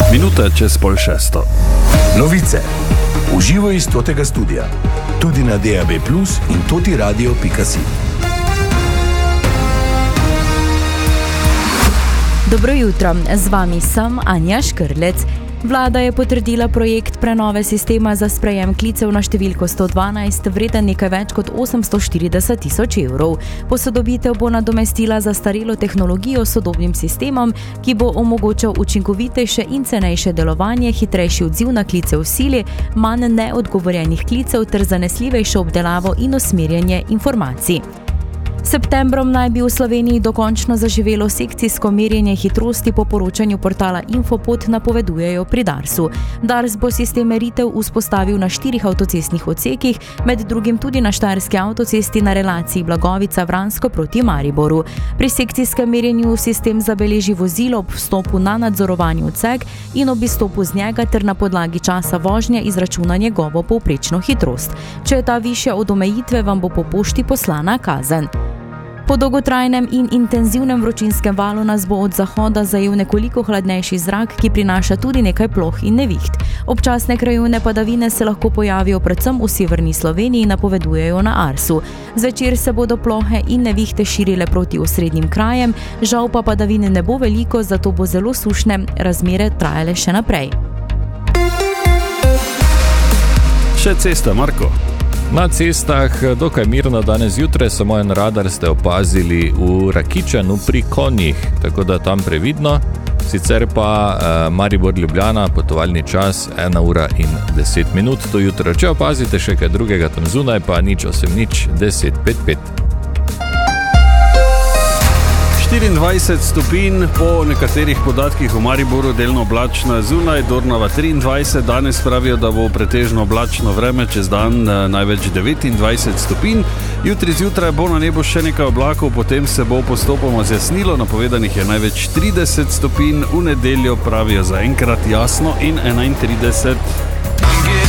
Minuta čez 5:30. Novice. Uživo iz Totega studia. Tudi na DAB+ in totiradio.si. Dobro jutro, z vami sem Anja Škrlec. Vlada je potrdila projekt prenove sistema za sprejem klicev na številko 112, vreden nekaj več kot 840 tisoč evrov. Posodobitev bo nadomestila zastarelo tehnologijo s sodobnim sistemom, ki bo omogočal učinkovitejše in cenejše delovanje, hitrejši odziv na klice v sili, manj neodgovorjenih klicev ter zanesljivejšo obdelavo in usmerjanje informacij. Septembrom naj bi v Sloveniji dokončno zaživelo sekcijsko merjenje hitrosti po poročanju portala Infopod, napovedujejo pri Darsu. Dars bo sistem meritev vzpostavil na 4 avtocestnih odsekih, med drugim tudi na Štajerski avtocesti na relaciji Blagovica-Vransko proti Mariboru. Pri sekcijskem merjenju sistem zabeleži vozilo ob vstopu na nadzorovani odsek in ob izstopu z njega ter na podlagi časa vožnje izračuna njegovo povprečno hitrost. Če je ta višja od omejitve, vam bo po pošti poslana kazen. Po dolgotrajnem in intenzivnem vročinskem valu nas bo od zahoda zajel nekoliko hladnejši zrak, ki prinaša tudi nekaj ploh in neviht. Občasne krajevne padavine se lahko pojavijo predvsem v severni Sloveniji, napovedujejo na Arsu. Zvečer se bodo plohe in nevihte širile proti osrednjim krajem, žal pa padavine ne bo veliko, zato bo zelo sušne razmere trajale še naprej. Še cesta, Marko. Na cestah dokaj mirno danes zjutraj, samo en radar ste opazili v Rakičanu pri Konjih, tako da tam previdno. Sicer pa Maribor-Ljubljana, potovalni čas 1 ura in 10 minut do jutra. Če opazite še kaj drugega tam zunaj, pa 080 10 55. 24 stopinj, po nekaterih podatkih v Mariboru delno oblačno zunaj, Dornava 23, danes pravijo, da bo pretežno oblačno vreme, čez dan največ 29 stopinj. Jutri zjutraj bo na nebu še nekaj oblakov, potem se bo postopoma zjasnilo, napovedanih je največ 30 stopinj, v nedeljo pravijo zaenkrat jasno in 31.